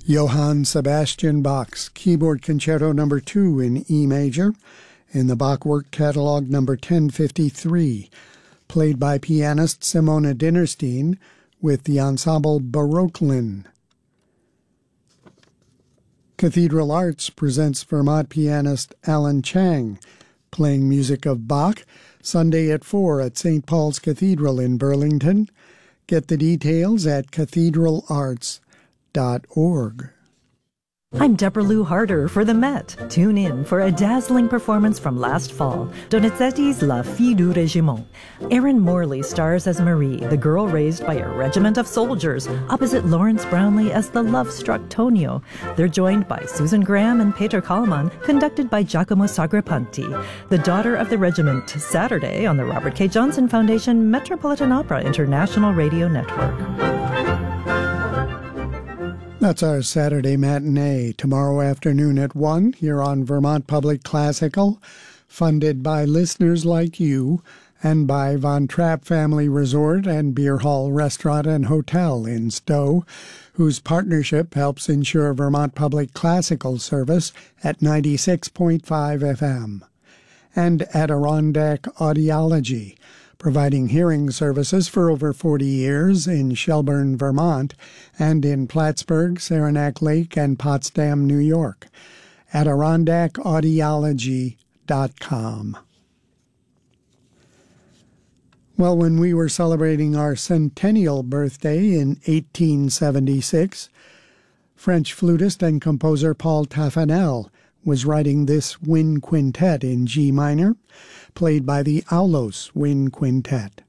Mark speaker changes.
Speaker 1: Johann Sebastian Bach's Keyboard Concerto No. 2 in E major, in the Bach Work Catalog No. 1053, played by pianist Simona Dinnerstein with the ensemble Baroquelin. Cathedral Arts presents Vermont pianist Alan Chang, playing music of Bach, Sunday at 4 at St. Paul's Cathedral in Burlington. Get the details at cathedralarts.org.
Speaker 2: I'm Deborah Lou Harder for the Met. Tune in for a dazzling performance from last fall, Donizetti's La Fille du Régiment. Erin Morley stars as Marie, the girl raised by a regiment of soldiers, opposite Lawrence Brownlee as the love-struck Tonio. They're joined by Susan Graham and Peter Kallman, conducted by Giacomo Sagrapanti. The Daughter of the Regiment, Saturday on the Robert K. Johnson Foundation Metropolitan Opera International Radio Network.
Speaker 1: That's our Saturday matinee, tomorrow afternoon at 1 here on Vermont Public Classical, funded by listeners like you and by Von Trapp Family Resort and Beer Hall Restaurant and Hotel in Stowe, whose partnership helps ensure Vermont Public Classical service at 96.5 FM. And Adirondack Audiology, providing hearing services for over 40 years in Shelburne, Vermont, and in Plattsburgh, Saranac Lake, and Potsdam, New York. AdirondackAudiology.com. Well, when we were celebrating our centennial birthday in 1876, French flutist and composer Paul Taffanel was writing this wind quintet in G minor, played by the Aulos Wind Quintet.